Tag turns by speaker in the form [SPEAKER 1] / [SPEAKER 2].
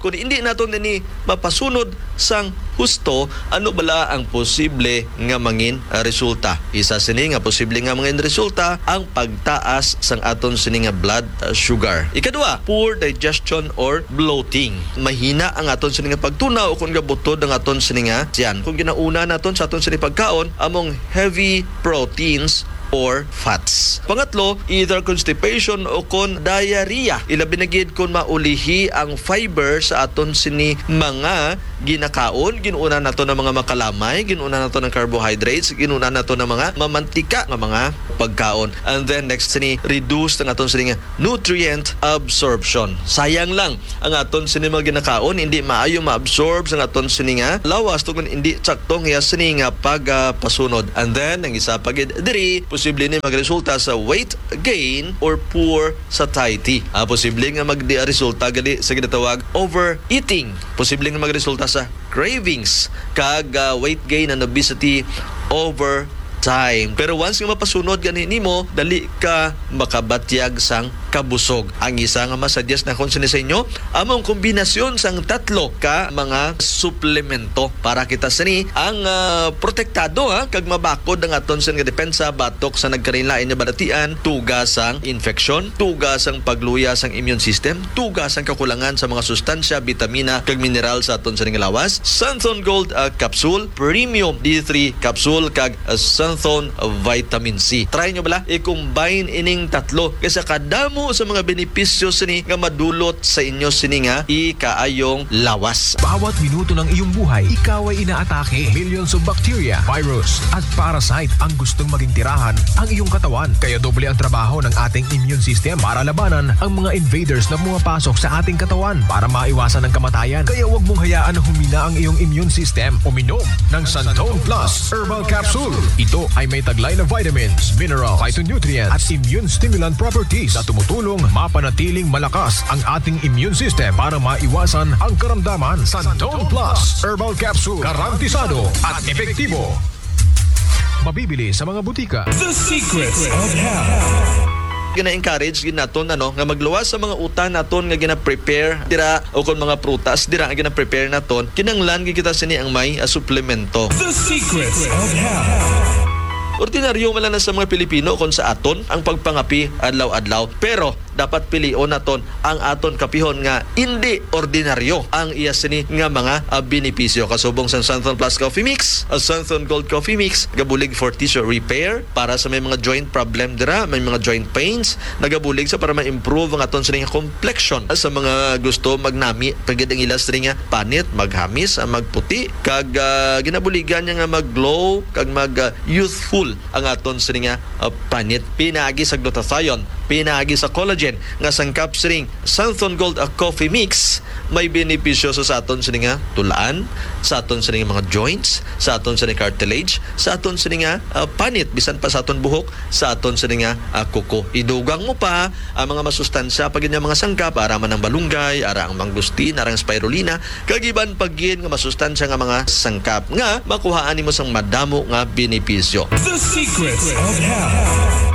[SPEAKER 1] kung hindi naton ni mapasunod sang husto, ano bala ang posible nga mangin resulta? Isa sini nga posible nga mangin resulta ang pagtaas sang aton sini nga blood sugar. Ikadua, poor digestion or bloating. Mahina ang aton sini nga pagtunaw kung gabutod ang aton sini nga tiyan. Kung ginauna naton sa aton sini pagkaon among heavy proteins or fats. Pangatlo, either constipation o kon diarrhea. Ilabi na gid kung maulihi ang fiber sa aton sini mga ginakaon, ginuuna nato ng mga makalamay, ginuuna nato ng carbohydrates, ginuuna nato ng mga mamantika nga mga pagkaon. And then next sini, reduce ang aton sini nga nutrient absorption. Sayang lang ang aton sini mga ginakaon hindi maayo ma-absorb sa aton sini nga lawas tungod hindi saktong ya sini nga pagpasunod. And then ang isa pa gid diri posible ni magresulta sa weight gain or poor satiety. Posible nga magresulta gali sa ginatawag overeating. Posible nga magresulta sa cravings kag weight gain and obesity over time. Pero once nga mapasunod gani nimo, dali ka makabatyag sang kabusog. Ang isa nga masuggest na kung sa inyo, among kombinasyon sang tatlo ka mga suplemento para kita sini ang protektado kag mabakod ang aton sa nga depensa batok sa nagkarinlain nga balatian, tugas sang infection, tugas sang pagluya sang immune system, tugas sang kakulangan sa mga sustansya, bitamina kag mineral sa aton sa nga lawas. Santhon Gold Capsule, Premium D3 Capsule kag Santhon Vitamin C. Try nyo bala i-combine ining tatlo kasi kadamo sa mga benepisyo sini nga madulot sa inyo sini nga ikaayong lawas.
[SPEAKER 2] Bawat minuto ng iyong buhay, ikaw ay inaatake. Millions of bacteria, virus at parasite ang gustong maging tirahan ang iyong katawan. Kaya doble ang trabaho ng ating immune system para labanan ang mga invaders na pumapasok sa ating katawan para maiwasan ang kamatayan. Kaya huwag mong hayaan na humina ang iyong immune system. Uminom ng Santhon Plus Herbal Capsule. Ito ay may taglay na vitamins, minerals, phytonutrients at immune stimulant properties na tumutulong mapanatiling malakas ang ating immune system para maiwasan ang karamdaman. Santhon Plus Herbal Capsule, garantisado at epektibo. Mabibili sa mga butika.
[SPEAKER 3] The Secrets of Health.
[SPEAKER 1] Gina-encourage ginaton nga magluwas sa mga utan naton nga gina-prepare dira o kon mga prutas dira nga gina-prepare naton kinanglan kita sini ang may suplemento.
[SPEAKER 3] The Secrets of Health.
[SPEAKER 1] Ordinaryo man lang sa mga Pilipino kung sa aton ang pagpangapi adlaw-adlaw, pero dapat pilion naton ang aton kapihon nga hindi ordinaryo ang iya sini nga mga benepisyo. Kasubong sa Santhon Plus Coffee Mix, Santhon Gold Coffee Mix, gabulig for tissue repair para sa may mga joint problem dira, may mga joint pains, nagabulig sa para ma-improve ang aton sini nga complexion sa mga gusto magnami pagid ang ilas nga panit, maghamis, magputi kag ginabuligan niya nga mag-glow kag mag-youthful ang aton sini nga panit. Pinaagi sa glutathione, pinaagi sa collagen nga sangkap sining Santhon Gold Coffee Mix may benepisyo sa aton sini nga tulaan, sa aton sini nga mga joints, sa aton sini cartilage, sa aton sini nga panit, bisan pa sa aton buhok, sa aton sini nga kuko. Idugang mo pa ang mga masustansya pag mga sangkap ara man ang balunggay, ara ang mangustin, ara ang spirulina, kagiban pagin nga masustansya nga mga sangkap nga makuhaan nimo sang madamo nga benepisyo.
[SPEAKER 3] The Secrets of Health.